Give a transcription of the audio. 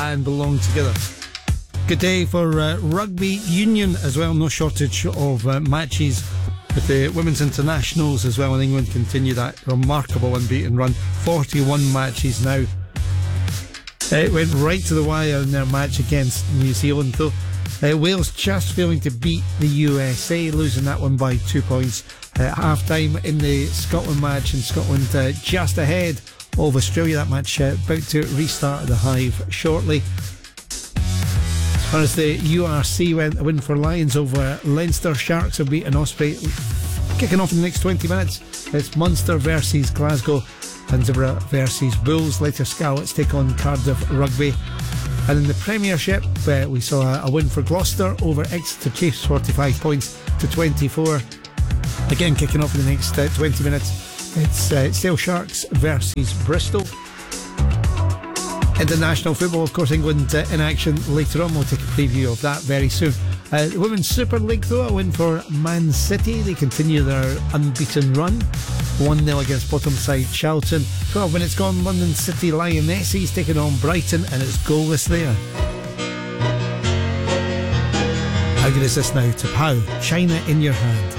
and belong together. Good day for rugby union as well. No shortage of matches with the women's internationals as well, and England continue that remarkable unbeaten run. 41 matches now. It went right to the wire in their match against New Zealand, though. Wales just failing to beat the USA, losing that one by 2 points at half time in the Scotland match, and Scotland just ahead of Australia. That match about to restart at the Hive shortly. As far as the URC went, a win for Lions over Leinster. Sharks have beaten Osprey. Kicking off in the next 20 minutes, it's Munster versus Glasgow, Peterborough versus Bulls. Later, Scarlets take on Cardiff Rugby. And in the Premiership, we saw a win for Gloucester over Exeter Chiefs, 45 points to 24. Again, kicking off in the next 20 minutes, it's Sale Sharks versus Bristol. International football, of course, England in action later on. We'll take a preview of that very soon. The Women's Super League, though, a win for Man City. They continue their unbeaten run. 1-0 against bottom side Charlton. 12 minutes gone, London City Lionesses taking on Brighton, and it's goalless there. How good is this now? To Pau, China in your hand.